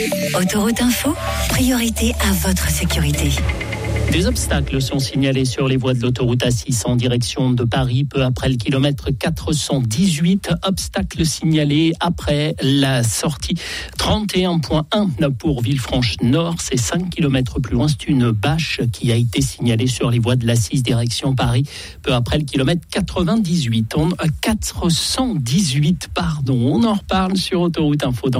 Autoroute Info, priorité à votre sécurité. Des obstacles sont signalés sur les voies de l'autoroute A6 en direction de Paris, peu après le kilomètre 418. Obstacles signalés après la sortie 31.1 pour Villefranche-Nord. C'est 5 km plus loin. C'est une bâche qui a été signalée sur les voies de l'A6 direction Paris, peu après le kilomètre 418. On en reparle sur Autoroute Info.